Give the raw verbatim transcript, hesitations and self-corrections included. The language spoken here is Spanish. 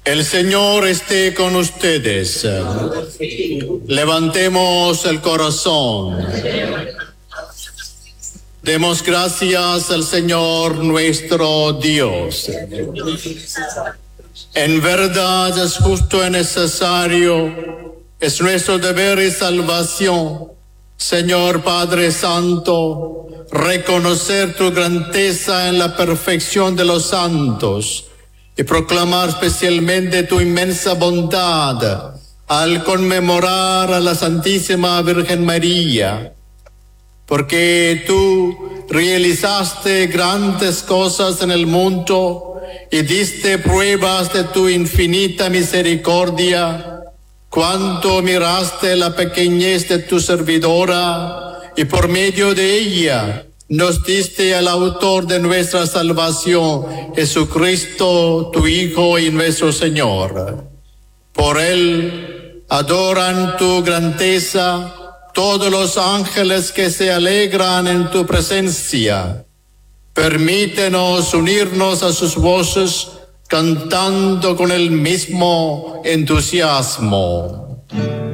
El Señor esté con ustedes. Levantemos el corazón. Demos gracias al Señor nuestro Dios. En verdad es justo y necesario, es nuestro deber y salvación, Señor Padre Santo, reconocer tu grandeza en la perfección de los santos y proclamar especialmente tu inmensa bondad al conmemorar a la Santísima Virgen María, porque tú realizaste grandes cosas en el mundo y diste pruebas de tu infinita misericordia, cuando miraste la pequeñez de tu servidora y por medio de ella nos diste al autor de nuestra salvación, Jesucristo, tu Hijo y nuestro Señor. Por él adoran tu grandeza todos los ángeles que se alegran en tu presencia. Permítenos unirnos a sus voces, cantando con el mismo entusiasmo.